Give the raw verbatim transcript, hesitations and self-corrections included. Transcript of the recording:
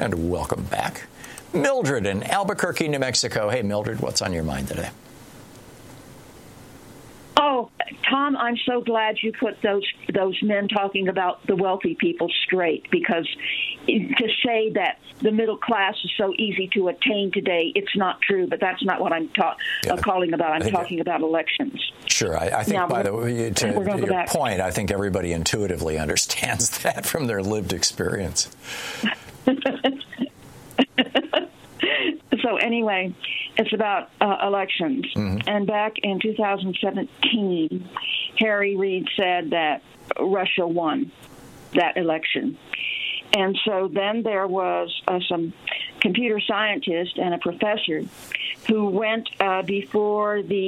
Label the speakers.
Speaker 1: And welcome back. Mildred in Albuquerque, New Mexico. Hey, Mildred, what's on your mind today?
Speaker 2: Oh, Tom, I'm so glad you put those those men talking about the wealthy people straight, because to say that the middle class is so easy to attain today, it's not true. But that's not what I'm ta- yeah. uh, calling about. I'm talking about elections.
Speaker 1: Sure. I, I think,
Speaker 2: now,
Speaker 1: by the way, to, to your
Speaker 2: back.
Speaker 1: point, I think everybody intuitively understands that from their lived experience.
Speaker 2: So anyway, it's about uh, elections. Mm-hmm. And back in two thousand seventeen, Harry Reid said that Russia won that election. And so then there was uh, some computer scientist and a professor who went uh, before the